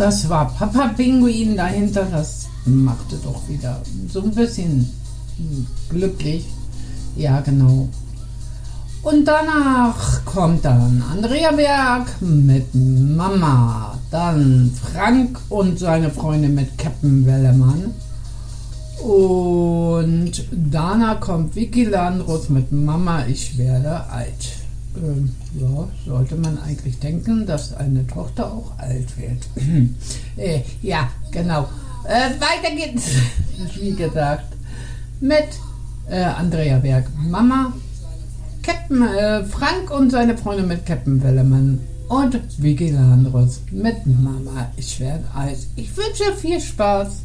das war Papa Pinguin dahinter. Das machte doch wieder so ein bisschen glücklich. Ja, genau. Und danach kommt dann Andrea Berg mit Mama. Dann Frank und seine Freundin mit Captain Wellemann. Und danach kommt Vicky Landrut mit Mama, ich werde alt. Ja, sollte man eigentlich denken, dass eine Tochter auch alt wird. Ja, genau. Weiter geht's, wie gesagt, mit Andrea Berg, Mama, Captain Frank und seine Freundin mit Captain Wellemann und Vicky Landrut mit Mama, ich werde alt. Ich wünsche viel Spaß.